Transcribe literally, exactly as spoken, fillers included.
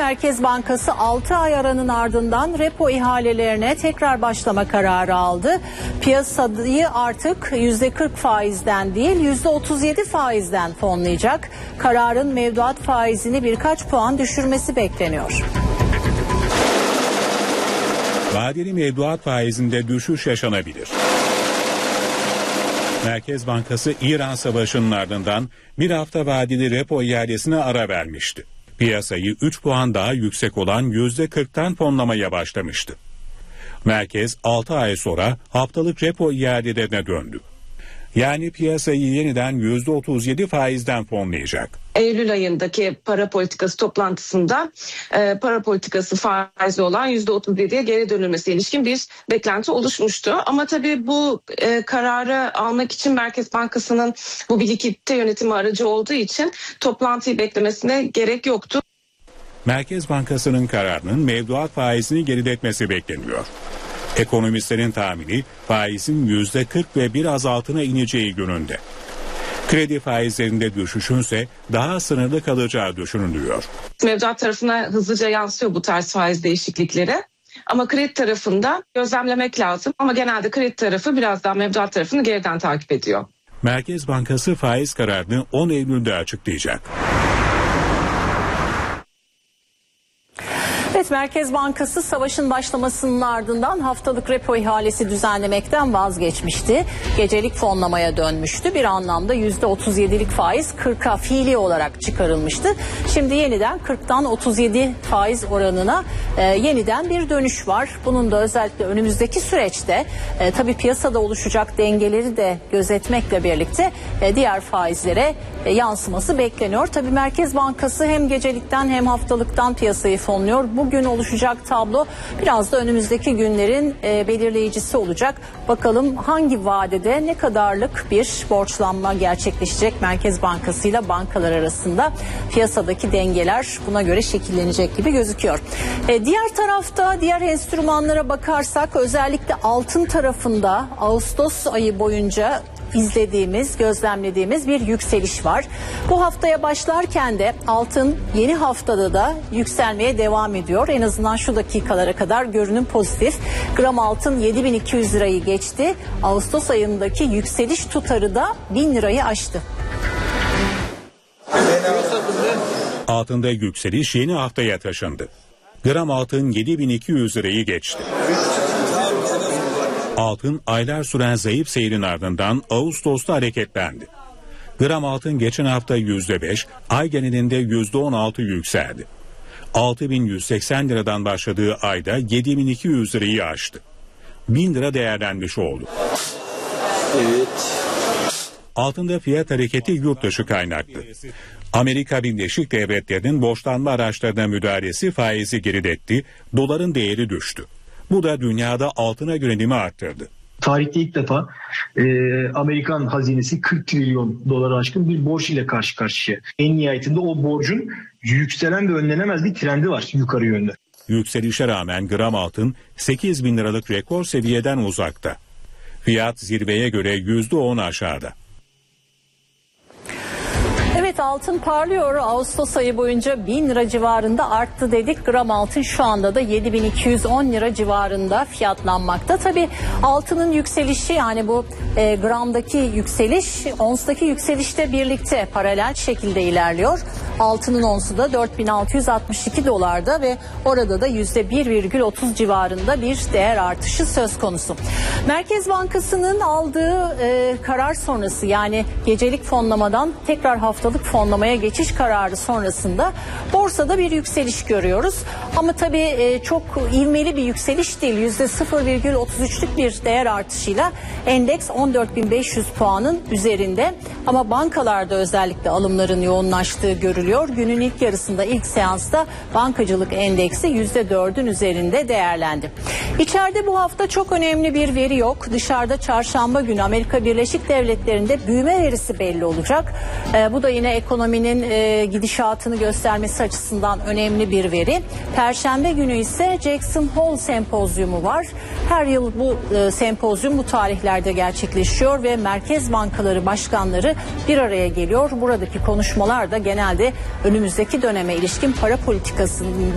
Merkez Bankası altı ay aranın ardından repo ihalelerine tekrar başlama kararı aldı. Piyasayı artık yüzde kırk faizden değil yüzde otuz yedi faizden fonlayacak. Kararın mevduat faizini birkaç puan düşürmesi bekleniyor. Vadeli mevduat faizinde düşüş yaşanabilir. Merkez Bankası İran Savaşı'nın ardından bir hafta vadeli repo ihalesine ara vermişti. Piyasayı üç puan daha yüksek olan yüzde kırktan fonlamaya başlamıştı. Merkez altı ay sonra haftalık repo ihalelerine döndü. Yani piyasayı yeniden yüzde otuz yedi faizden fonlayacak. Eylül ayındaki para politikası toplantısında e, para politikası faizi olan yüzde otuz yediye geri dönülmesi ilişkin bir beklenti oluşmuştu. Ama tabii bu e, kararı almak için Merkez Bankası'nın bu bir likidite yönetimi aracı olduğu için toplantıyı beklemesine gerek yoktu. Merkez Bankası'nın kararının mevduat faizini geriletmesi bekleniyor. Ekonomistlerin tahmini faizin yüzde kırk ve biraz altına ineceği yönünde. Kredi faizlerinde düşüşünse daha sınırlı kalacağı düşünülüyor. Mevduat tarafına hızlıca yansıyor bu tarz faiz değişiklikleri. Ama kredi tarafında gözlemlemek lazım. Ama genelde kredi tarafı biraz daha mevduat tarafını geriden takip ediyor. Merkez Bankası faiz kararını on Eylül'de açıklayacak. Evet, Merkez Bankası savaşın başlamasının ardından haftalık repo ihalesi düzenlemekten vazgeçmişti. Gecelik fonlamaya dönmüştü. Bir anlamda yüzde otuz yedilik faiz kırka fiili olarak çıkarılmıştı. Şimdi yeniden kırktan otuz yedi faiz oranına e, yeniden bir dönüş var. Bunun da özellikle önümüzdeki süreçte e, tabii piyasada oluşacak dengeleri de gözetmekle birlikte e, diğer faizlere e, yansıması bekleniyor. Tabii Merkez Bankası hem gecelikten hem haftalıktan piyasayı fonluyor. Bugün oluşacak tablo biraz da önümüzdeki günlerin e, belirleyicisi olacak. Bakalım hangi vadede ne kadarlık bir borçlanma gerçekleşecek Merkez Bankası ile bankalar arasında, piyasadaki dengeler buna göre şekillenecek gibi gözüküyor. E, diğer tarafta diğer enstrümanlara bakarsak özellikle altın tarafında Ağustos ayı boyunca izlediğimiz, gözlemlediğimiz bir yükseliş var. Bu haftaya başlarken de altın yeni haftada da yükselmeye devam ediyor. En azından şu dakikalara kadar görünüm pozitif. Gram altın yedi bin iki yüz lirayı geçti. Ağustos ayındaki yükseliş tutarı da bin lirayı aştı. Altında yükseliş yeni haftaya taşındı. Gram altın yedi bin iki yüz lirayı geçti. Altın aylar süren zayıf seyrin ardından Ağustos'ta hareketlendi. Gram altın geçen hafta yüzde beş, ay genelinde yüzde on altı yükseldi. altı bin yüz seksen liradan başladığı ayda yedi bin iki yüz lirayı aştı. bin lira değerlenmiş oldu. Evet. Altında fiyat hareketi yurt dışı kaynaklı. Amerika Birleşik Devletleri'nin borçlanma araçlarına müdahalesi faizi geriletti, doların değeri düştü. Bu da dünyada altına yönelimi arttırdı. Tarihte ilk defa e, Amerikan hazinesi kırk trilyon dolara aşkın bir borç ile karşı karşıya. En nihayetinde o borcun yükselen ve önlenemez bir trendi var yukarı yönde. Yükselişe rağmen gram altın sekiz bin liralık rekor seviyeden uzakta. Fiyat zirveye göre yüzde on aşağıda. Evet, altın parlıyor. Ağustos ayı boyunca bin lira civarında arttı dedik. Gram altın şu anda da yedi bin iki yüz on lira civarında fiyatlanmakta. Tabii altının yükselişi, yani bu e, gramdaki yükseliş onstaki yükselişle birlikte paralel şekilde ilerliyor. Altının onsu da dört bin altı yüz altmış iki dolarda ve orada da yüzde bir virgül otuz civarında bir değer artışı söz konusu. Merkez Bankası'nın aldığı e, karar sonrası, yani gecelik fonlamadan tekrar haftalık fonlamaya geçiş kararı sonrasında borsada bir yükseliş görüyoruz. Ama tabii e, çok ivmeli bir yükseliş değil. yüzde sıfır virgül otuz üçlük bir değer artışıyla endeks on dört bin beş yüz puanın üzerinde. Ama bankalarda özellikle alımların yoğunlaştığı görülüyor. Günün ilk yarısında, ilk seansta bankacılık endeksi yüzde dördün üzerinde değerlendi. İçeride bu hafta çok önemli bir veri yok. Dışarıda çarşamba günü Amerika Birleşik Devletleri'nde büyüme verisi belli olacak. E, bu da yine ekonominin e, gidişatını göstermesi açısından önemli bir veri. Perşembe günü ise Jackson Hole sempozyumu var. Her yıl bu e, sempozyum bu tarihlerde gerçekleşiyor ve merkez bankaları başkanları bir araya geliyor. Buradaki konuşmalar da genelde önümüzdeki döneme ilişkin para politikasının